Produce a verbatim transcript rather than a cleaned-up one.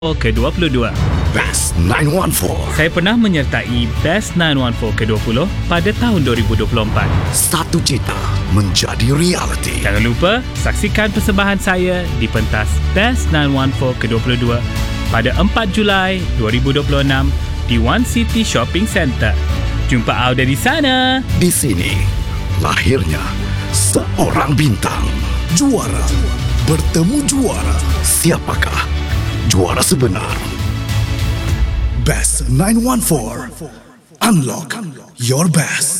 ke dua puluh dua. Best sembilan satu empat. Saya pernah menyertai Best sembilan satu empat ke dua puluh pada tahun dua ribu dua puluh empat. Satu cita menjadi realiti. Jangan lupa saksikan persembahan saya di pentas Best sembilan satu empat ke dua puluh dua pada empat Julai dua ribu dua puluh enam di One City Shopping Centre. Jumpa Auda di sana. Di sini lahirnya seorang bintang. Juara bertemu juara. Siapakah juara sebenar? Best sembilan satu empat. Unlock your best.